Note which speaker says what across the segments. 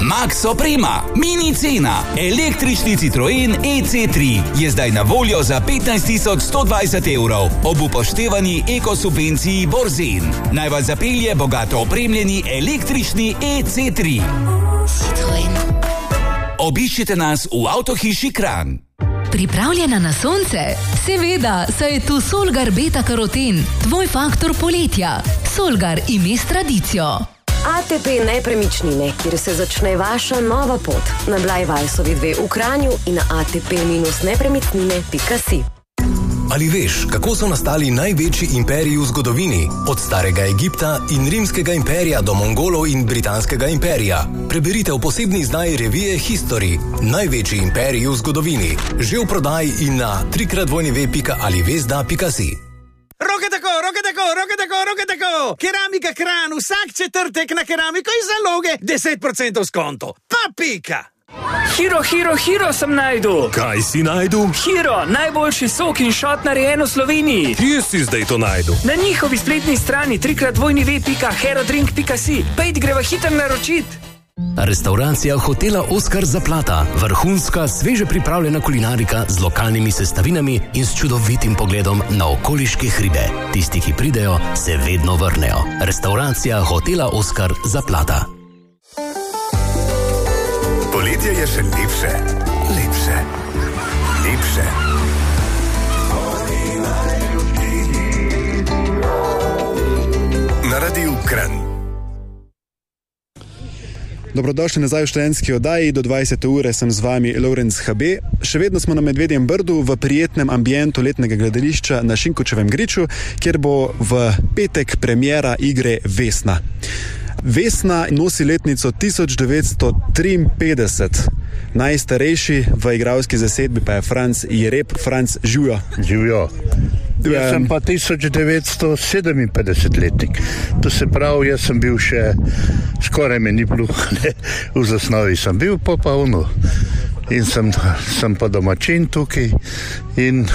Speaker 1: Max Oprema, mini cena. Električni Citroen EC3 je zdaj na voljo za 15.120 evrov ob upoštevani ekosubvenciji Borzen. Naj vas zapelje bogato opremljeni električni EC3. Citroen. Obiščite nas v avtohiši Kranj.
Speaker 2: Pripravljena na sonce? Seveda, saj je tu Solgar Beta Karoten, tvoj faktor poletja. Solgar ime s tradicijo.
Speaker 3: ATP Nepremičnine, kjer se začne vaša nova pot. Na Blajvajsovi 2 v Kranju in na atp-nepremičnine.si.
Speaker 4: Ali veš, kako so nastali največji imperiji v zgodovini? Od starega Egipta in rimskega imperija do Mongolov in britanskega imperija. Preberite v posebni izdaji revije History. Največji imperiji v zgodovini. Že v prodaji in na www.alivesda.si.
Speaker 5: Roke tako! Keramika Kranj, vsak četrtek na keramiko iz zaloge 10% skonto. Pa pika!
Speaker 6: Hiro sem najdu.
Speaker 7: Kaj si najdu?
Speaker 6: Hiro, najboljši sok in šot narejen v Sloveniji.
Speaker 7: Kje si zdaj to najdu?
Speaker 6: Na njihovi spletni strani www.herodrink.si. Pejdi, greva hitro naročit.
Speaker 4: Restauracija hotela Oskar Zaplata. Vrhunska, sveže pripravljena kulinarika z lokalnimi sestavinami in s čudovitim pogledom na okoliške hribe. Tisti, ki pridejo, se vedno vrnejo. Restauracija hotela Oskar Zaplata.
Speaker 8: Poletje je še lepše. Na Radiu Kranj.
Speaker 9: Dobrodošli nazaj v študentski oddaji, do 20. ure sem z vami Lorenz HB. Še vedno smo na Medvedjem Brdu v prijetnem ambientu letnega gledališča na Šinkočevem griču, kjer bo v petek premiera igre Vesna. Vesna nosi letnico 1953. Najstarejši v igralski zasedbi pa je Franc Jereb. Franc, živjo.
Speaker 10: Živjo. Jaz sem pa 1957 letnik. To se pravi, jaz sem bil še, skoraj me ni bilo, v zasnovi sem bil, pa ono. In sem pa domačin tukaj in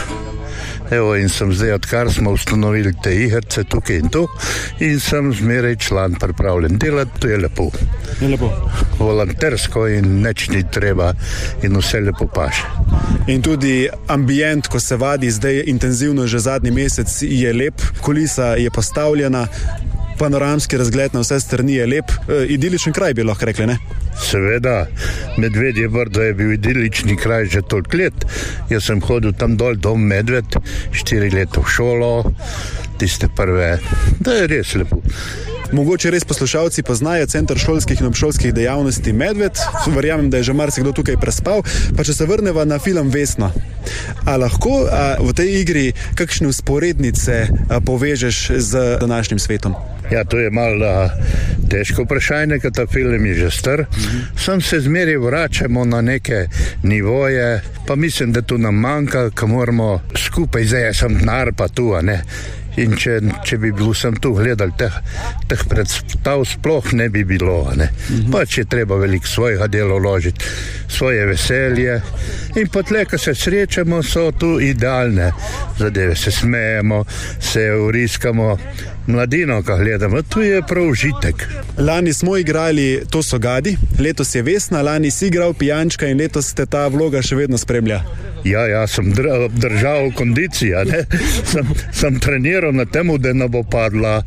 Speaker 10: sem zdaj, odkar smo ustanovili te igrice tukaj in to, in sem zmeraj član pripravljen delati, to je lepo.
Speaker 9: Je lepo.
Speaker 10: Volontersko in nič ni treba in vse lepo paše.
Speaker 9: In tudi ambient, ko se vadi zdaj intenzivno že zadnji mesec, je lep, kulisa je postavljena, panoramski razgled na vse strani je lep, idiličen kraj bi lahko rekli, ne?
Speaker 10: Seveda, Medvedje Brdo je bil idilični kraj že toliko let. Jaz sem hodil tam dol, dom Medved, 4 leta v šolo, tiste prve, da je res lepo.
Speaker 9: Mogoče res poslušalci poznajo Center šolskih in obšolskih dejavnosti Medved, verjamem, da je že marsikdo tukaj prespal, pa če se vrneva na film Vesna. A lahko v tej igri kakšne vzporednice povežeš z današnjim svetom?
Speaker 10: Ja, to je malo težko vprašanje, ker ta film je že star. Sam se zmeraj vračamo na neke nivoje, pa mislim, da tu nam manjka, ko moramo skupaj, zdaj sem denar pa tu, a ne. In če bi bil sem tu gledal teh predstav, sploh ne bi bilo, ne. Pač je treba veliko svojega dela vložiti, svoje veselje. In potlej, ko se srečamo, so tu idealne zadeve. Se smejemo, se uriskamo, mladino, ko gledamo, tu je prav užitek.
Speaker 9: Lani smo igrali To so gadi, letos je Vesna, lani si igral Pijančka in letos te ta vloga še vedno spremlja.
Speaker 10: Ja, sem držal kondicija, ne. Sem treniral na temu, da ne bo padla,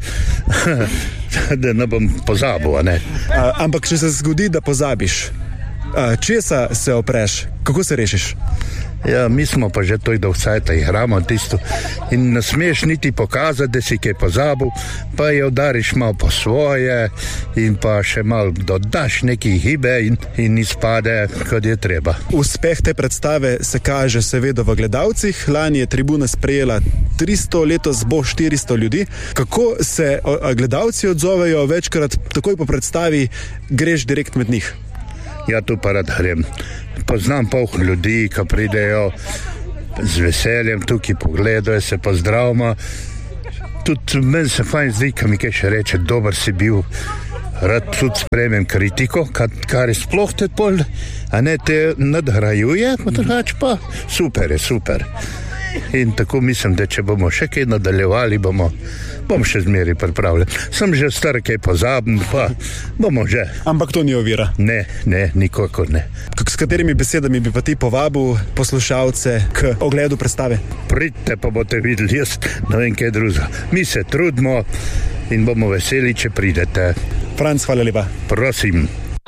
Speaker 10: da ne bom pozabil, ne.
Speaker 9: Ampak če se zgodi, da pozabiš, česa se opreš? Kako se rešiš?
Speaker 10: Ja, mi smo pa že to, da vsaj ta igramo tisto in ne smeš niti pokazati, da si kaj pozabil, pa je udariš malo po svoje in pa še malo dodaš neki hibe in izpade, kot je treba.
Speaker 9: Uspeh te predstave se kaže seveda v gledalcih. Lani je tribuna sprejela 300, letos bo 400 ljudi. Kako se gledalci odzovejo? Večkrat takoj po predstavi greš direkt med njih.
Speaker 10: Ja, tu pa rad grem. Poznam polh ljudi, ki pridejo z veseljem tukaj, pogledajo se, pozdravimo. Tudi meni se fajn zdi, ko mi kaj še reče, dober si bil. Rad tudi sprejmem kritiko, kar je sploh te pol, a ne te nadgrajuje, pa drugače pa super je, super. In tako mislim, da če bomo še kaj nadaljevali, bom še zmeri pripravljen. Sem že star, kaj pozaben, pa bomo že.
Speaker 9: Ampak to ni ovira.
Speaker 10: Ne, nikakor ne.
Speaker 9: S katerimi besedami bi pa ti povabil poslušalce k ogledu predstave?
Speaker 10: Pridite, pa boste videli, jaz ne vem kaj drugega. Mi se trudimo in bomo veseli, če pridete.
Speaker 9: Franc, hvala lepa.
Speaker 10: Prosim.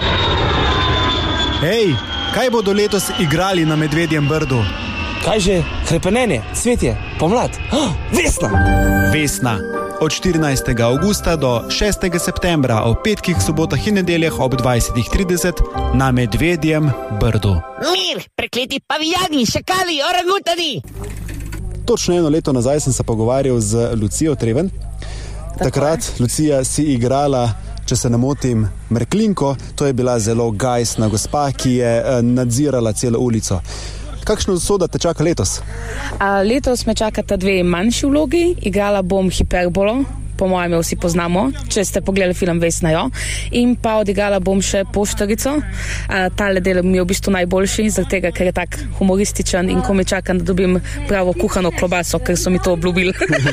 Speaker 9: Hej, kaj bodo letos igrali na Medvedjem Brdu?
Speaker 11: Kaj že? Hrepenenje, cvetje, pomlad. Vesna!
Speaker 9: Vesna. Od 14. avgusta do 6. septembra, ob petkih, sobotah in nedeljah ob 20:30 na Medvedjem Brdu.
Speaker 12: Mir, prekleti pavijani, šakali, orangutani!
Speaker 9: Točno 1 leto nazaj sem se pogovarjal z Lucijo Treven. Takrat, Lucija, si igrala, če se ne motim, Mrklinko. To je bila zelo gajsna gospa, ki je nadzirala celo ulico. Kakšna usoda te čaka letos?
Speaker 13: Letos me čakata 2 manjši vlogi. Igrala bom Hiperbolo, po mojem jo vsi poznamo, če ste pogledali film Vesna jo. In pa odigrala bom še Poštarico. Tale del mi je v bistvu najboljši, zaradi tega, ker je tak humorističen in ko me čakam, da dobim pravo kuhano klobaso, ker so mi to obljubili.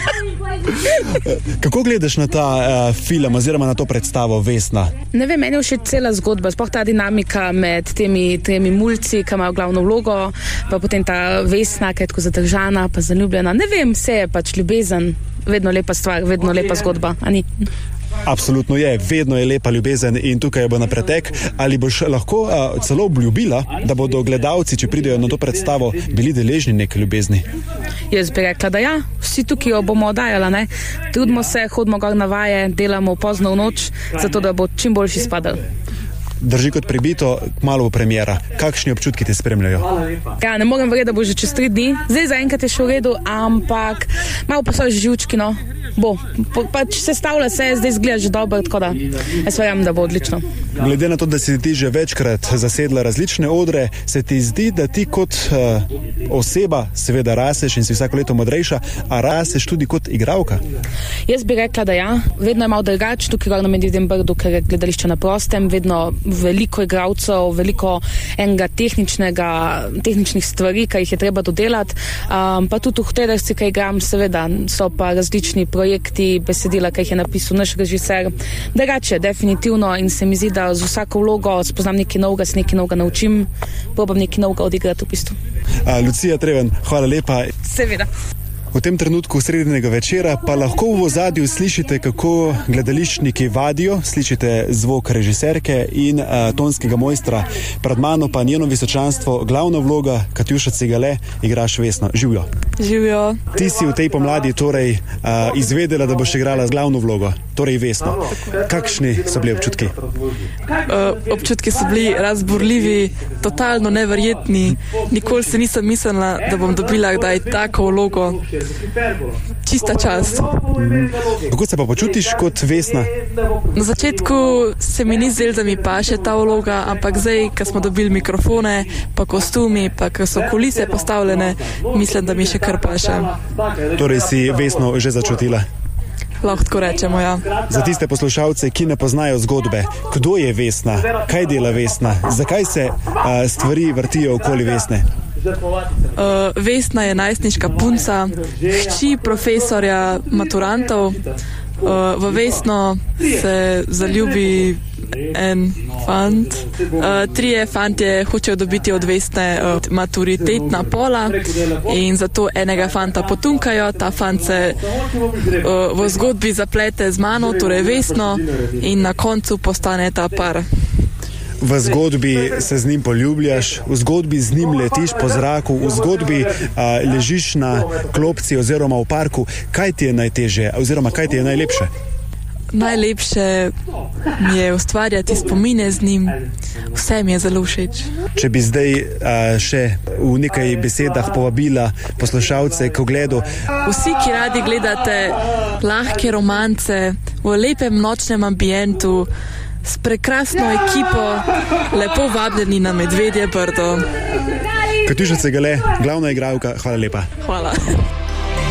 Speaker 9: Kako gledaš na ta film oziroma na to predstavo Vesna?
Speaker 13: Ne vem, meni je všeč cela zgodba, sploh ta dinamika med temi 3 mulci, ki imajo glavno vlogo, pa potem ta Vesna, ki je tako zadržana, pa zaljubljena. Ne vem, vse je pač ljubezen, vedno lepa stvar, vedno lepa zgodba, a ni?
Speaker 9: Absolutno je, vedno je lepa ljubezen in tukaj bo na pretek. Ali boš lahko celo obljubila, da bodo gledalci, če pridejo na to predstavo, bili deležni neke ljubezni?
Speaker 13: Jaz bi rekla, da ja, vsi tukaj jo bomo oddajala, ne? Trudimo se, hodimo gor na vaje, delamo pozno v noč, zato da bo čim boljši spadal.
Speaker 9: Drži kot pribito, kmalu bo premiera. Kakšni občutki te spremljajo?
Speaker 13: Ja, ne morem verjeti, da bo že čez 3 dni. Zdaj zaenkrat je še v redu, ampak malo pa so že živčki, no. Bo. Pač sestavlja se, zdaj izgleda že dobro, tako da jaz verjamem, da bo odlično.
Speaker 9: Glede na to, da si ti že večkrat zasedla različne odre, se ti zdi, da ti kot oseba seveda raseš in si vsako leto modrejša, a raseš tudi kot igralka?
Speaker 13: Jaz bi rekla, da ja. Vedno je malo drugače, tukaj na Medvedjem Brdu, ker je gledališče na prostem, vedno veliko igralcev, veliko enega tehničnih stvari, ki jih je treba dodelati. Pa tudi v Hotelerci, ki igram, seveda so pa različni projekti, besedila, ki jih je napisal naš režiser. Drugače, definitivno, in se mi zdi, da z vsako vlogo spoznam nekaj novega, se nekaj novega naučim, probam nekaj novega odigrati v bistvu.
Speaker 9: Lucija Treven, hvala lepa.
Speaker 13: Seveda.
Speaker 9: V tem trenutku sredinega večera pa lahko v ozadju slišite, kako gledališčniki vadijo, slišite zvok režiserke in tonskega mojstra. Pred mano pa njeno visočanstvo, glavna vloga, Katjuša Cigale, igraš Vesno. Živjo.
Speaker 14: Živjo.
Speaker 9: Ti si v tej pomladi torej izvedela, da boš igrala glavno vlogo, torej Vesno. Kakšni so bili občutki?
Speaker 14: Občutki so bili razburljivi, totalno neverjetni. Nikoli se nisem mislila, da bom dobila kdaj tako vlogo. Čista čast.
Speaker 9: Kako se pa počutiš kot Vesna?
Speaker 14: Na začetku se mi ni zdelo, da mi paše ta vloga, ampak zdaj, ko smo dobili mikrofone, pa kostumi, pa ko so kulise postavljene, mislim, da mi še kar paše.
Speaker 9: Torej si Vesno že začutila?
Speaker 14: Lahko tako rečemo, ja.
Speaker 9: Za tiste poslušalce, ki ne poznajo zgodbe, kdo je Vesna, kaj dela Vesna, zakaj se stvari vrtijo okoli Vesne?
Speaker 14: Vesna je najstniška punca, hči profesorja maturantov. V Vesno se zaljubi en fant. 3 fantje hočejo dobiti od Vesne maturitetna pola in zato enega fanta potunkajo. Ta fant se v zgodbi zaplete z mano, torej Vesno, in na koncu postane ta par.
Speaker 9: V zgodbi se z njim poljubljaš, v zgodbi z njim letiš po zraku, v zgodbi ležiš na klopci oziroma v parku. Kaj ti je najtežje oziroma kaj ti je najlepše?
Speaker 14: Najlepše mi je ustvarjati spomine z njim. Vse mi je zelo všeč.
Speaker 9: Če bi zdaj še v nekaj besedah povabila poslušalce k ogledu.
Speaker 14: Vsi, ki radi gledate lahke romance v lepem nočnem ambientu, s prekrasno ekipo, lepo vabljeni na Medvedje Brdo.
Speaker 9: Katjuša Cigale, glavna igralka, hvala lepa.
Speaker 14: Hvala.